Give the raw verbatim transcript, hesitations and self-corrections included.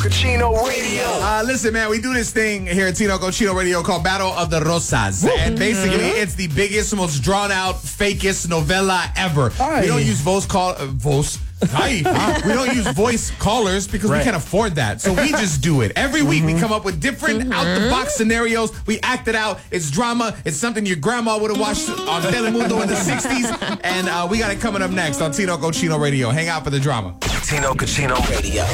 Cochino Radio. Uh, listen, man, we do this thing here at Tino Cochino Radio called Battle of the Rosas. And basically, it's the biggest, most drawn-out, fakest novella ever. Aye. We don't use voice call... Uh, voice... Aye. Uh, we don't use voice callers because Right. we can't afford that. So we just do it. Every week, we come up with different out-the-box scenarios. We act it out. It's drama. It's something your grandma would have watched on Telemundo in the sixties. And uh, we got it coming up next on Tino Cochino Radio. Hang out for the drama. Tino Cochino Radio.